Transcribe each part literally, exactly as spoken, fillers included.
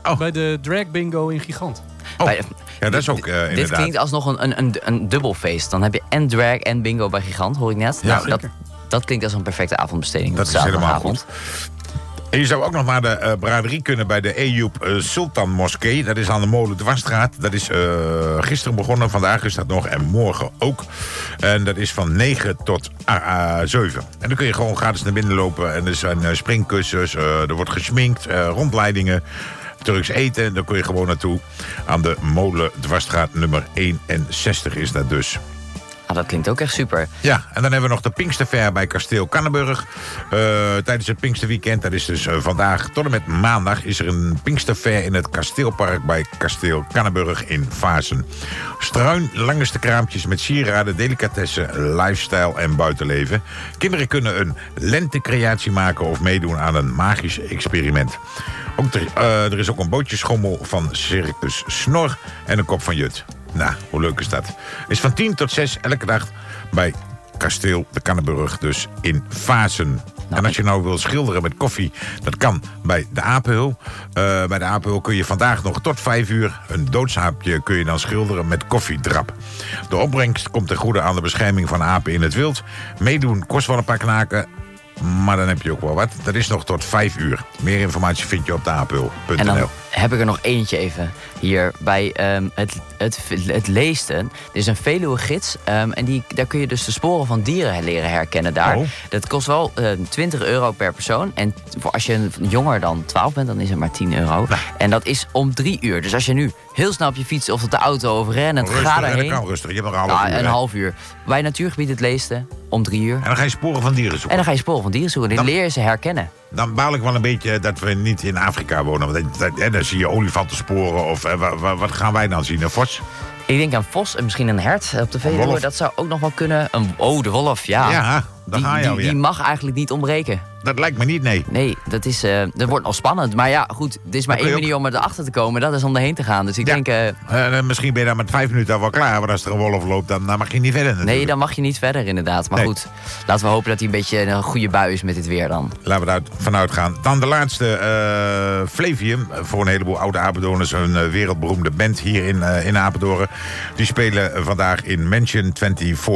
Oh. Bij de drag bingo in Gigant. Oh. Bij- Ja, dat is ook uh, inderdaad. Dit klinkt alsnog een, een, een, een dubbelfeest. Dan heb je en drag en bingo bij Gigant, hoor ik net. Ja, nou, dat, dat klinkt als een perfecte avondbesteding. Dat op is helemaal zaterdagavond. En je zou ook nog naar de uh, braderie kunnen bij de Eyoub uh, Sultan Moskee. Dat is aan de Molen Dwarsstraat. Dat is uh, gisteren begonnen, vandaag is dat nog en morgen ook. En dat is van negen tot zeven. En dan kun je gewoon gratis naar binnen lopen. En er zijn uh, springkussens, uh, er wordt geschminkt, uh, rondleidingen. Turks eten, daar kun je gewoon naartoe. Aan de Molen Dwarsstraat nummer eenenzestig is dat dus. Ah, dat klinkt ook echt super. Ja, en dan hebben we nog de Pinksterfair bij Kasteel Kannenburg. Uh, tijdens het Pinksterweekend, dat is dus uh, vandaag tot en met maandag... is er een Pinksterfair in het Kasteelpark bij Kasteel Kannenburg in Vaassen. Struin langs de kraampjes met sieraden, delicatessen, lifestyle en buitenleven. Kinderen kunnen een lentecreatie maken of meedoen aan een magisch experiment. Ook er, uh, er is ook een bootjeschommel van Circus Snor en een kop van Jut. Nou, hoe leuk is dat? Is van tien tot zes elke dag bij Kasteel de Kannenburg, dus in Vaassen. Nou, en als je nou wil schilderen met koffie, dat kan bij de Apenhul. Uh, bij de Apenhul kun je vandaag nog tot vijf uur... een doodsaapje kun je dan schilderen met koffiedrap. De opbrengst komt ten goede aan de bescherming van apen in het wild. Meedoen kost wel een paar knaken, maar dan heb je ook wel wat. Dat is nog tot vijf uur. Meer informatie vind je op de apenhul punt n l. En dan heb ik er nog eentje even hier bij um, het, het, het Leesten. Er is een Veluwe-gids um, en die, daar kun je dus de sporen van dieren leren herkennen daar. Oh. Dat kost wel uh, twintig euro per persoon. En voor als je jonger dan twaalf bent, dan is het maar tien euro. Nou. En dat is om drie uur. Dus als je nu heel snel op je fiets of op de auto of rennend Rustig, ga hè, daarheen. dat kan rustig. Je hebt nog een half Ja, uur. een hè? half uur. Bij Natuurgebied het Leesten om drie uur. En dan ga je sporen van dieren zoeken. En dan ga je sporen van dieren zoeken. Die Dan- leer je ze herkennen. Dan baal ik wel een beetje dat we niet in Afrika wonen. Want dat, dat, hè, dan zie je olifantensporen. Of eh, wa- wa- wat gaan wij dan zien? Een vos? Ik denk aan vos en misschien een hert op de Veluwe. wolf. Dat zou ook nog wel kunnen. Een, oh, de wolf, ja. Ja, daar die, ga je die, alweer. die mag eigenlijk niet ontbreken. Dat lijkt me niet, nee. Nee, dat, is, uh, dat wordt nog spannend. Maar ja, goed, het is maar kun je één manier om erachter te komen. Dat is om erheen te gaan. Dus ik Ja. denk, uh, Uh, misschien ben je daar met vijf minuten al wel klaar. Maar als er een wolf loopt, dan, dan mag je niet verder natuurlijk. nee, dan mag je niet verder inderdaad. Maar Nee. goed, laten we hopen dat hij een beetje een goede bui is met dit weer dan. Laten we daarvan uitgaan. Dan de laatste, uh, Flavium. Voor een heleboel oude Apeldoorners. Een uh, wereldberoemde band hier in, uh, in Apeldoorn. Die spelen vandaag in Mansion vierentwintig.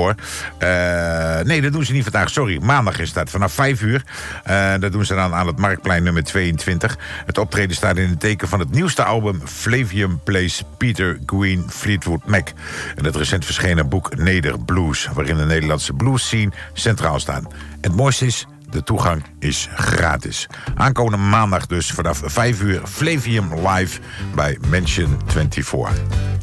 Uh, nee, dat doen ze niet vandaag. Sorry, maandag is dat. Vanaf vijf uur. Uh, dat doen ze dan aan het Marktplein nummer tweeëntwintig. Het optreden staat in het teken van het nieuwste album Flavium Plays Peter Green Fleetwood Mac. En het recent verschenen boek Neder Blues, waarin de Nederlandse blues scene centraal staat. En het mooiste is, de toegang is gratis. Aankomende maandag dus vanaf vijf uur Flavium live bij Mansion vierentwintig.